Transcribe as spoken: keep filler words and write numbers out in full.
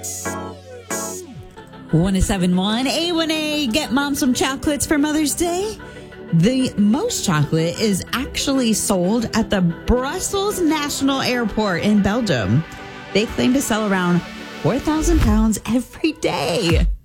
one oh seven point one A one A, get mom some chocolates for Mother's Day. The most chocolate is actually sold at the Brussels National Airport in Belgium. They claim to sell around four thousand pounds every day.